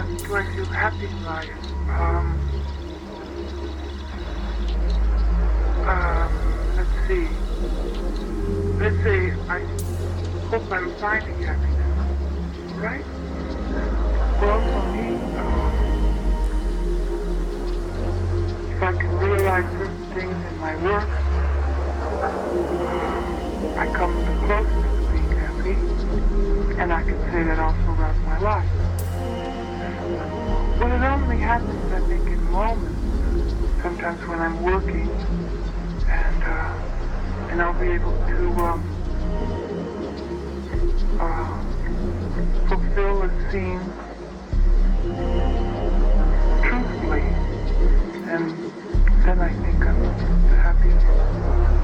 do I feel happy in life? Let's see. Let's say I hope I'm finding happiness, right? Well, for me, if I can realize certain things in my work, I come the closest to being happy, and I can say that also about my life. But it only happens, I think, in moments. Sometimes when I'm working, and I'll be able to fulfill a scene truthfully, and then I think I'm the happiest.